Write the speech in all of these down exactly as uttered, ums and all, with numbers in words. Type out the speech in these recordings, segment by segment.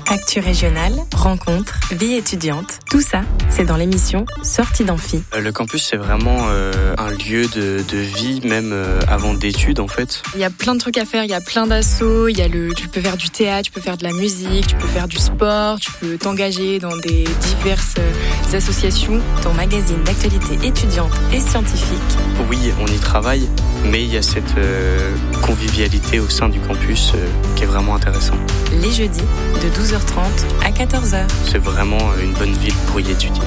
Actu régionale, rencontres, vie étudiante. Tout ça, c'est dans l'émission Sortie d'Amphi. Le campus, c'est vraiment euh, un lieu de, de vie, même euh, avant d'études en fait. Il y a plein de trucs à faire, il y a plein d'assos, il y a le, tu peux faire du théâtre, tu peux faire de la musique, tu peux faire du sport, tu peux t'engager dans des diverses euh, associations. Ton magazine d'actualité étudiante et scientifique. Oui, on y travaille, mais il y a cette euh, convivialité au sein du campus euh, qui est vraiment intéressante. Les jeudis, de douze heures trente à quatorze heures. C'est vraiment une bonne ville pour y étudier.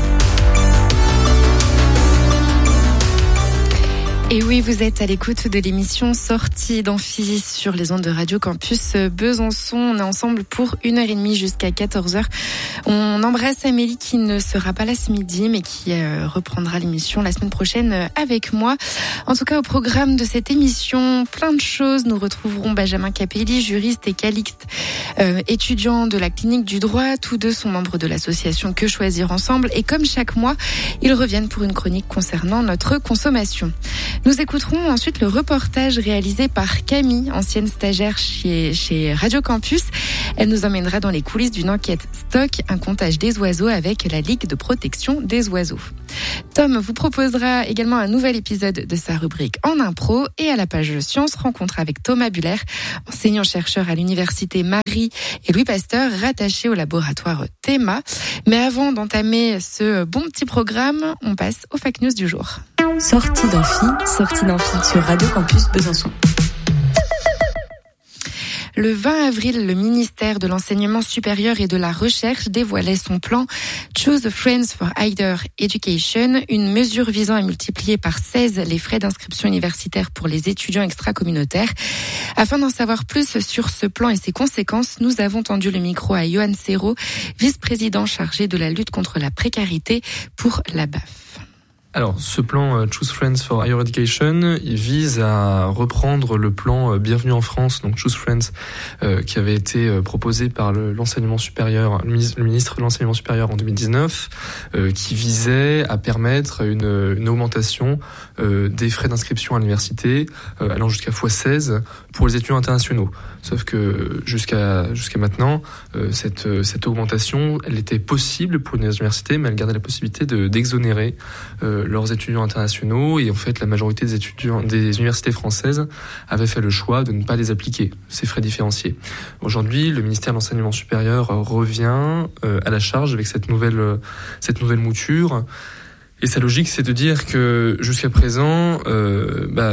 Et oui, vous êtes à l'écoute de l'émission Sortie d'Amphi sur les ondes de Radio Campus Besançon. On est ensemble pour une heure et demie jusqu'à quatorze heures. On embrasse Amélie qui ne sera pas là ce midi, mais qui euh, reprendra l'émission la semaine prochaine avec moi. En tout cas, au programme de cette émission, plein de choses. Nous retrouverons Benjamin Capelli, juriste, et Calixte, euh, étudiant de la clinique du droit. Tous deux sont membres de l'association Que Choisir Ensemble. Et comme chaque mois, ils reviennent pour une chronique concernant notre consommation. Nous écouterons ensuite le reportage réalisé par Camille, ancienne stagiaire chez, chez Radio Campus. Elle nous emmènera dans les coulisses d'une enquête stock, un comptage des oiseaux avec la Ligue de protection des oiseaux. Tom vous proposera également un nouvel épisode de sa rubrique En impro, et à la page Sciences, rencontre avec Thomas Buller, enseignant-chercheur à l'université Marie et Louis Pasteur, rattaché au laboratoire Théma. Mais avant d'entamer ce bon petit programme, on passe aux fake news du jour. Sortie d'Amphi, Sortie d'Amphi sur Radio Campus Besançon. Le vingt avril, le ministère de l'Enseignement supérieur et de la Recherche dévoilait son plan Choose Friends for Higher Education, une mesure visant à multiplier par seize les frais d'inscription universitaire pour les étudiants extracommunautaires. Afin d'en savoir plus sur ce plan et ses conséquences, nous avons tendu le micro à Johan Serrault, vice-président chargé de la lutte contre la précarité pour la B A F. Alors, ce plan Choose Friends for Higher Education, il vise à reprendre le plan Bienvenue en France, donc Choose Friends, euh, qui avait été euh, proposé par le, l'enseignement supérieur, le ministre, le ministre de l'enseignement supérieur en deux mille dix-neuf, euh, qui visait à permettre une, une augmentation euh, des frais d'inscription à l'université, euh, allant jusqu'à fois seize pour les étudiants internationaux. Sauf que jusqu'à jusqu'à maintenant, euh, cette cette augmentation, elle était possible pour les universités, mais elle gardait la possibilité de d'exonérer euh, leurs étudiants internationaux, et en fait la majorité des étudiants des universités françaises avaient fait le choix de ne pas les appliquer, ces frais différenciés. Aujourd'hui, le ministère de l'Enseignement supérieur revient euh, à la charge avec cette nouvelle euh, cette nouvelle mouture. Et sa logique, c'est de dire que jusqu'à présent, euh, bah,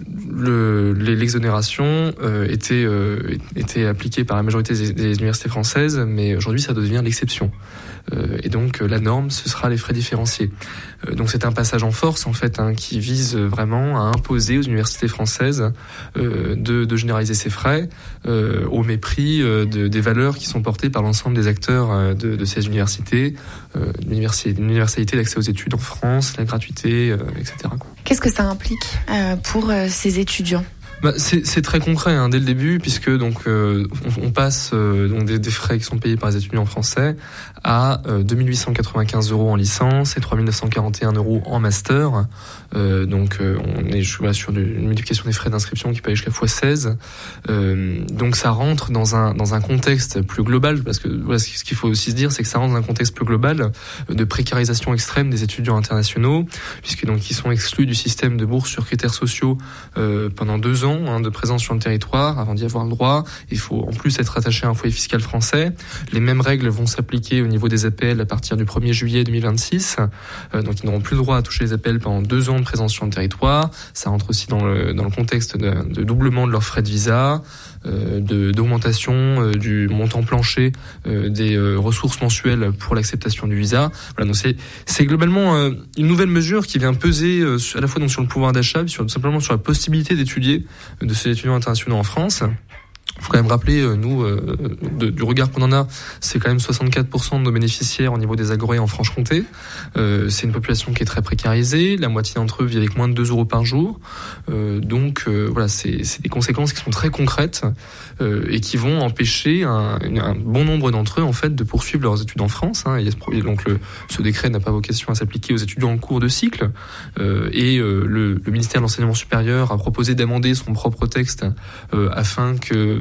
le, l'exonération euh, était, euh, était appliquée par la majorité des, des universités françaises, mais aujourd'hui, ça devient l'exception. Euh, et donc, la norme, ce sera les frais différenciés. Euh, donc, c'est un passage en force, en fait, hein, qui vise vraiment à imposer aux universités françaises euh, de, de généraliser ces frais euh, au mépris euh, de, des valeurs qui sont portées par l'ensemble des acteurs euh, de, de ces universités, euh, l'universalité d'accès aux études en France, France, la gratuité, euh, et cetera. Qu'est-ce que ça implique euh, pour euh, ces étudiants ? Bah, c'est, c'est très concret hein, dès le début, puisque donc euh, on, on passe euh, donc des, des frais qui sont payés par les étudiants français à euh, deux mille huit cent quatre-vingt-quinze euros en licence et trois mille neuf cent quarante et un euros en master. Euh, donc euh, on est voilà, sur une multiplication des frais d'inscription qui paye jusqu'à fois seize. Euh, donc ça rentre dans un dans un contexte plus global, parce que voilà, ce qu'il faut aussi se dire, c'est que ça rentre dans un contexte plus global de précarisation extrême des étudiants internationaux, puisque donc ils sont exclus du système de bourse sur critères sociaux euh, pendant deux ans de présence sur le territoire. Avant d'y avoir le droit, il faut en plus être attaché à un foyer fiscal français. Les mêmes règles vont s'appliquer au niveau des A P L à partir du premier juillet deux mille vingt-six. Euh, donc ils n'auront plus le droit à toucher les A P L pendant deux ans de présence sur le territoire. Ça rentre aussi dans le, dans le contexte de, de doublement de leurs frais de visa, euh, de, d'augmentation euh, du montant plancher euh, des euh, ressources mensuelles pour l'acceptation du visa. Voilà, donc c'est, c'est globalement euh, une nouvelle mesure qui vient peser euh, à la fois donc sur le pouvoir d'achat, sur, tout simplement sur la possibilité d'étudier de ces étudiants internationaux en France. Il faut quand même rappeler, nous, euh, de, du regard qu'on en a, c'est quand même soixante-quatre pour cent de nos bénéficiaires au niveau des agrégés en Franche-Comté. Euh, c'est une population qui est très précarisée. La moitié d'entre eux vit avec moins de deux euros par jour. Euh, donc, euh, voilà, c'est, c'est des conséquences qui sont très concrètes euh, et qui vont empêcher un, un bon nombre d'entre eux, en fait, de poursuivre leurs études en France. Hein. Et donc, le, ce décret n'a pas vocation à s'appliquer aux étudiants en cours de cycle. Euh, et euh, le, le ministère de l'Enseignement supérieur a proposé d'amender son propre texte euh, afin que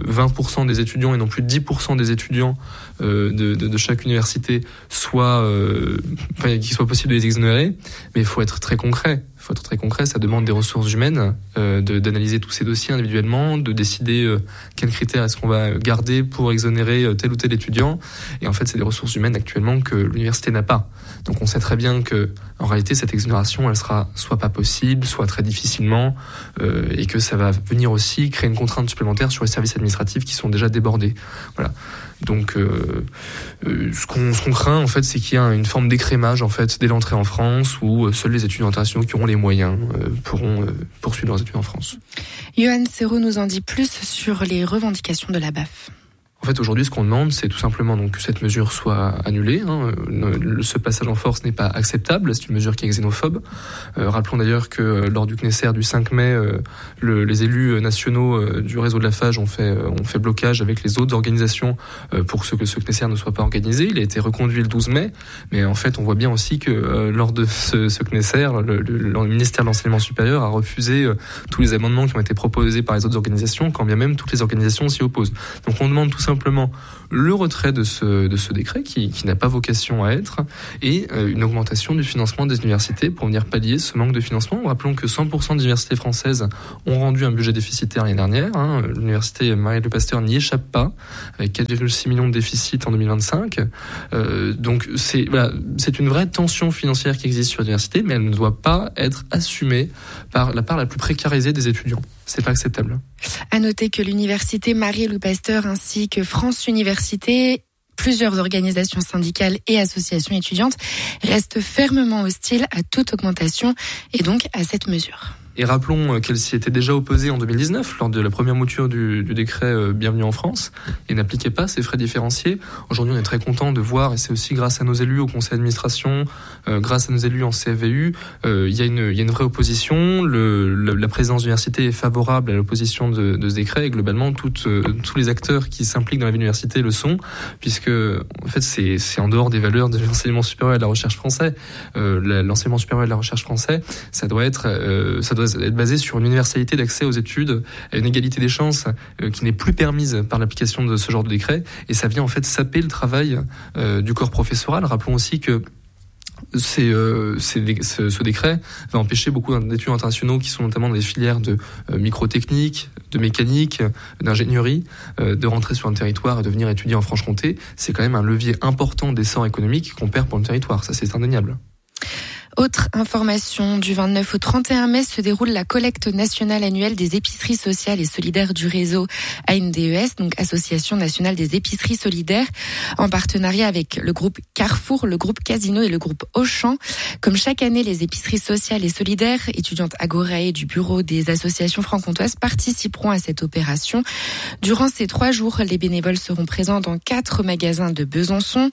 vingt pour cent des étudiants et non plus dix pour cent des étudiants euh, de, de, de chaque université soient, euh, enfin, qu'il soit possible de les exonérer. Mais il faut être très concret. Il faut être très concret. Ça demande des ressources humaines, euh, de, d'analyser tous ces dossiers individuellement, de décider euh, quels critères est-ce qu'on va garder pour exonérer euh, tel ou tel étudiant. Et en fait, c'est des ressources humaines actuellement que l'université n'a pas. Donc, on sait très bien que, en réalité, cette exonération, elle sera soit pas possible, soit très difficilement, euh, et que ça va venir aussi créer une contrainte supplémentaire sur les services administratifs qui sont déjà débordés. Voilà. Donc, euh, euh, ce, qu'on, ce qu'on craint, en fait, c'est qu'il y a une forme d'écrémage, en fait, dès l'entrée en France, où euh, seuls les étudiants internationaux qui auront les moyens euh, pourront euh, poursuivre leurs études en France. Johan Serrault nous en dit plus sur les revendications de la B A F. En fait, aujourd'hui, ce qu'on demande, c'est tout simplement donc que cette mesure soit annulée. Hein. Ce passage en force n'est pas acceptable. C'est une mesure qui est xénophobe. Euh, rappelons d'ailleurs que lors du C N E S E R du cinq mai, euh, le, les élus nationaux euh, du réseau de la F A G ont fait, euh, ont fait blocage avec les autres organisations euh, pour ce que ce C N E S E R ne soit pas organisé. Il a été reconduit le douze mai, mais en fait, on voit bien aussi que euh, lors de ce, ce C N E S E R, le, le, le ministère de l'Enseignement supérieur a refusé euh, tous les amendements qui ont été proposés par les autres organisations, quand bien même toutes les organisations s'y opposent. Donc, on demande tout simplement simplement le retrait de ce, de ce décret qui, qui n'a pas vocation à être et euh, une augmentation du financement des universités pour venir pallier ce manque de financement. Rappelons que cent pour cent des universités françaises ont rendu un budget déficitaire l'année dernière. Hein. L'université Marie-Le Pasteur n'y échappe pas, avec quatre virgule six millions de déficit en deux mille vingt-cinq. Euh, donc c'est, voilà, c'est une vraie tension financière qui existe sur l'université, mais elle ne doit pas être assumée par la part la plus précarisée des étudiants. C'est pas acceptable. À noter que l'université Marie-Le Pasteur ainsi que France Université, plusieurs organisations syndicales et associations étudiantes restent fermement hostiles à toute augmentation et donc à cette mesure. Et rappelons qu'elle s'y était déjà opposée en deux mille dix-neuf lors de la première mouture du, du décret euh, Bienvenue en France et n'appliquait pas ces frais différenciés. Aujourd'hui, on est très content de voir, et c'est aussi grâce à nos élus au conseil d'administration, euh, grâce à nos élus en C F V U, euh, il y a une, il y a une vraie opposition. Le, le, la présidence de l'université est favorable à l'opposition de, de ce décret et globalement, toutes, euh, tous les acteurs qui s'impliquent dans la vie de l'université le sont, puisque en fait, c'est, c'est en dehors des valeurs de l'enseignement supérieur et de la recherche français. Euh, l'enseignement supérieur et de la recherche français, ça doit être, euh, ça doit être basé sur une universalité d'accès aux études, une égalité des chances euh, qui n'est plus permise par l'application de ce genre de décret, et ça vient en fait saper le travail euh, du corps professoral. Rappelons aussi que C'est, euh, c'est, ce, ce décret va empêcher beaucoup d'étudiants internationaux qui sont notamment dans des filières de euh, microtechnique, de mécanique, d'ingénierie, euh, de rentrer sur un territoire et de venir étudier en Franche-Comté. C'est quand même un levier important d'essor économique qu'on perd pour le territoire. Ça, c'est indéniable. Autre information, du vingt-neuf au trente et un mai se déroule la collecte nationale annuelle des épiceries sociales et solidaires du réseau A N D E S, donc Association nationale des épiceries solidaires, en partenariat avec le groupe Carrefour, le groupe Casino et le groupe Auchan. Comme chaque année, les épiceries sociales et solidaires, étudiantes Agorae du bureau des associations franc-comtoises, participeront à cette opération. Durant ces trois jours, les bénévoles seront présents dans quatre magasins de Besançon,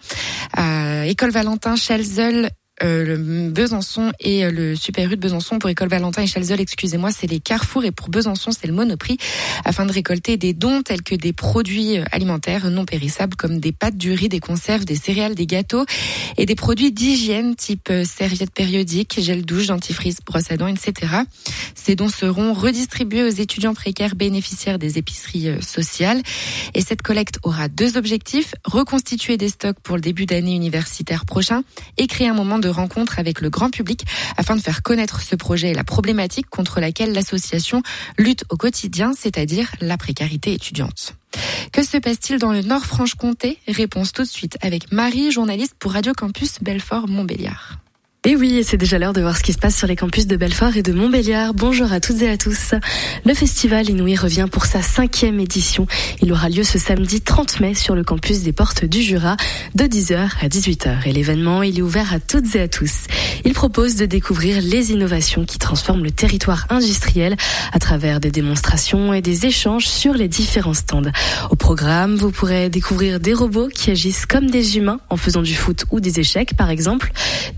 à École Valentin, Chalzeul, Euh, le Besançon et le Super U de Besançon. Pour École Valentin et Chalzeul, excusez-moi, c'est les Carrefour, et pour Besançon, c'est le Monoprix, afin de récolter des dons tels que des produits alimentaires non périssables comme des pâtes, du riz, des conserves, des céréales, des gâteaux et des produits d'hygiène type serviettes périodiques, gel douche, dentifrice, brosse à dents, et cetera. Ces dons seront redistribués aux étudiants précaires bénéficiaires des épiceries sociales. Et cette collecte aura deux objectifs: reconstituer des stocks pour le début d'année universitaire prochain et créer un moment de rencontre avec le grand public afin de faire connaître ce projet et la problématique contre laquelle l'association lutte au quotidien, c'est-à-dire la précarité étudiante. Que se passe-t-il dans le Nord-Franche-Comté ? Réponse tout de suite avec Marie, journaliste pour Radio Campus Belfort-Montbéliard. Et oui, et c'est déjà l'heure de voir ce qui se passe sur les campus de Belfort et de Montbéliard. Bonjour à toutes et à tous. Le festival Inouï revient pour sa cinquième édition. Il aura lieu ce samedi trente mai sur le campus des Portes du Jura de dix heures à dix-huit heures. Et l'événement, il est ouvert à toutes et à tous. Il propose de découvrir les innovations qui transforment le territoire industriel à travers des démonstrations et des échanges sur les différents stands. Au programme, vous pourrez découvrir des robots qui agissent comme des humains en faisant du foot ou des échecs par exemple, des véhicules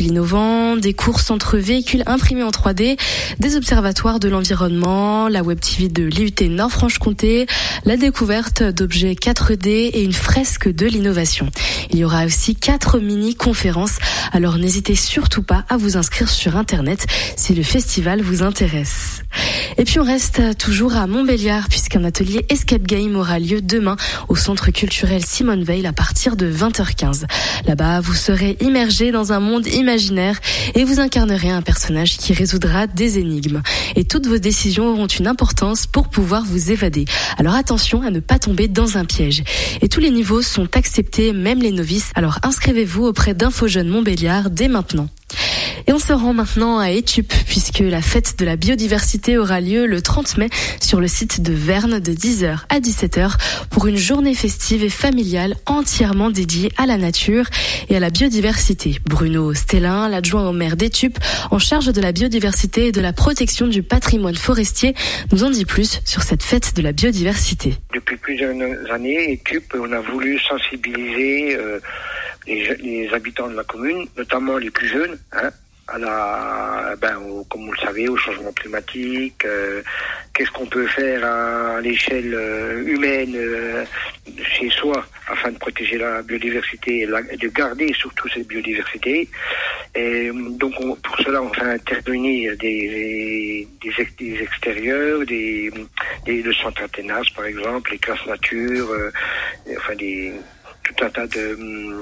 innovants, des courses entre véhicules imprimés en trois D, des observatoires de l'environnement, la Web T V de l'I U T Nord-Franche-Comté, la découverte d'objets quatre D et une fresque de l'innovation. Il y aura aussi quatre mini-conférences, alors n'hésitez surtout pas à vous inscrire sur Internet si le festival vous intéresse. Et puis on reste toujours à Montbéliard puisqu'un atelier Escape Game aura lieu demain au centre culturel Simone Veil à partir de vingt heures quinze. Là-bas, vous serez immergé dans un monde imaginaire et vous incarnerez un personnage qui résoudra des énigmes. Et toutes vos décisions auront une importance pour pouvoir vous évader. Alors attention à ne pas tomber dans un piège. Et tous les niveaux sont acceptés, même les novices. Alors inscrivez-vous auprès d'Info Jeunes Montbéliard dès maintenant. Et on se rend maintenant à Étup puisque la fête de la biodiversité aura lieu le trente mai sur le site de Verne de dix heures à dix-sept heures pour une journée festive et familiale entièrement dédiée à la nature et à la biodiversité. Bruno Stellin, l'adjoint au maire d'Étup en charge de la biodiversité et de la protection du patrimoine forestier, nous en dit plus sur cette fête de la biodiversité. Depuis plusieurs années, Étup, on a voulu sensibiliser euh, les, les habitants de la commune, notamment les plus jeunes, hein, à la, ben, au, comme vous le savez, au changement climatique, euh, qu'est-ce qu'on peut faire à, à l'échelle euh, humaine euh, chez soi afin de protéger la biodiversité et, la, et de garder surtout cette biodiversité. Et donc on, pour cela on fait intervenir des, des, des extérieurs, des, des le centre Athénas par exemple, les classes nature, euh, enfin des tout un tas de,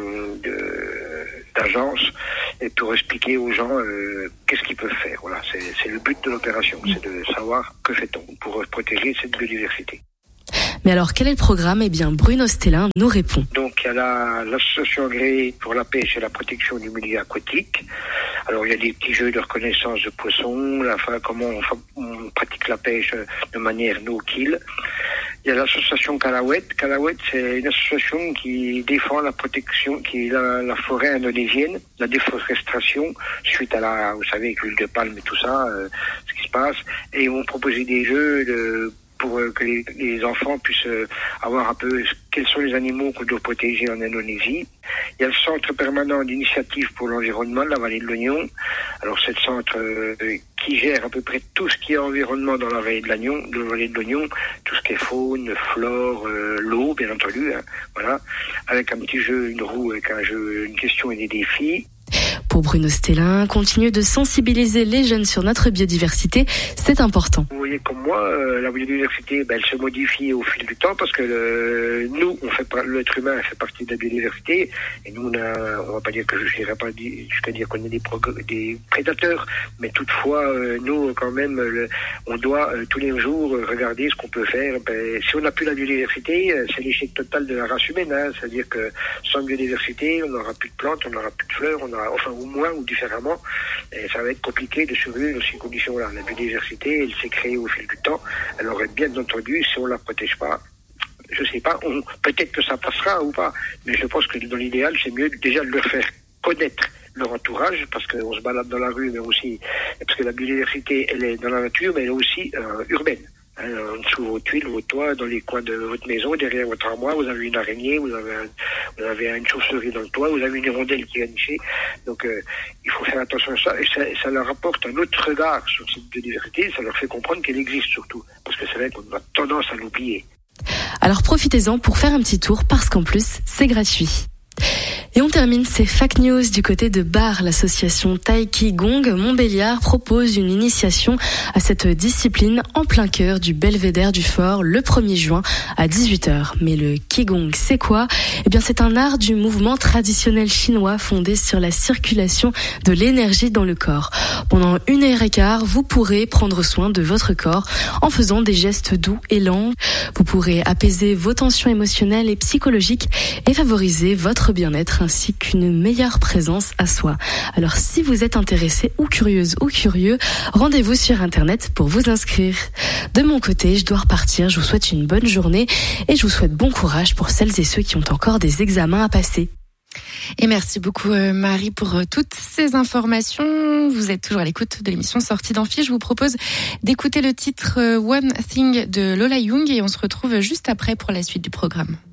de d'agences et pour expliquer aux gens euh, qu'est-ce qu'ils peuvent faire. Voilà, c'est, c'est le but de l'opération, c'est de savoir que fait-on pour protéger cette biodiversité. Mais alors, quel est le programme ? Eh bien, Bruno Stellin nous répond. Donc, il y a la, l'association agréée pour la pêche et la protection du milieu aquatique. Alors, il y a des petits jeux de reconnaissance de poissons, la, enfin, comment on, on pratique la pêche de manière no-kill. Il y a l'association Calawet. Calawet, c'est une association qui défend la protection, qui est la, la forêt indonésienne, la déforestation, suite à la, vous savez, avec l'huile de palme et tout ça, euh, ce qui se passe. Et ils vont proposer des jeux de pour euh, que les, les enfants puissent euh, avoir un peu quels sont les animaux qu'on doit protéger en Indonésie. Il y a le centre permanent d'initiative pour l'environnement de la vallée de l'Oignon. Alors c'est le centre euh, qui gère à peu près tout ce qui est environnement dans la vallée de l'Oignon, de la vallée de l'Oignon, tout ce qui est faune, flore, euh, l'eau bien entendu, hein, voilà, avec un petit jeu, une roue avec un jeu, une question et des défis. Pour Bruno Stellin, continuer de sensibiliser les jeunes sur notre biodiversité, c'est important. Vous voyez comme moi, euh, la biodiversité, ben, elle se modifie au fil du temps parce que le, nous, on fait pas, l'être humain fait partie de la biodiversité et nous, on a, on va pas dire que je n'irai pas jusqu'à dire qu'on est des, prog- des prédateurs, mais toutefois, euh, nous, quand même, le, on doit euh, tous les jours euh, regarder ce qu'on peut faire. Ben, si on n'a plus la biodiversité, euh, c'est l'échec total de la race humaine, hein, c'est-à-dire que sans biodiversité, on n'aura plus de plantes, on n'aura plus de fleurs, on aura, enfin, ou moins ou différemment, et ça va être compliqué de survivre dans ces conditions-là. La biodiversité, elle s'est créée au fil du temps. Elle aurait bien entendu, si on la protège pas, je sais pas, on, peut-être que ça passera ou pas, mais je pense que dans l'idéal, c'est mieux déjà de leur faire connaître leur entourage, parce qu'on se balade dans la rue, mais aussi, parce que la biodiversité, elle est dans la nature, mais elle est aussi euh, urbaine. Hein, en dessous de vos tuiles, vos toits, dans les coins de votre maison, derrière votre armoire, vous avez une araignée, vous avez, un, vous avez une chauve-souris dans le toit, vous avez une hirondelle qui vient nicher. Donc, euh, il faut faire attention à ça. Et ça, ça leur apporte un autre regard sur cette biodiversité. Ça leur fait comprendre qu'elle existe surtout. Parce que c'est vrai qu'on a tendance à l'oublier. Alors, profitez-en pour faire un petit tour, parce qu'en plus, c'est gratuit. Et on termine ces fake news du côté de Bar. L'association Tai Chi Gong Montbéliard propose une initiation à cette discipline en plein cœur du belvédère du fort le premier juin à dix-huit heures. Mais le Qigong, c'est quoi ? Eh bien, c'est un art du mouvement traditionnel chinois fondé sur la circulation de l'énergie dans le corps. Pendant une heure et quart, vous pourrez prendre soin de votre corps en faisant des gestes doux et lents. Vous pourrez apaiser vos tensions émotionnelles et psychologiques et favoriser votre bien-être ainsi qu'une meilleure présence à soi. Alors si vous êtes intéressé ou curieuse ou curieux, rendez-vous sur internet pour vous inscrire. De mon côté, je dois repartir. Je vous souhaite une bonne journée et je vous souhaite bon courage pour celles et ceux qui ont encore des examens à passer. Et merci beaucoup Marie pour toutes ces informations. Vous êtes toujours à l'écoute de l'émission Sortie d'Amphi. Je vous propose d'écouter le titre One Thing de Lola Young et on se retrouve juste après pour la suite du programme.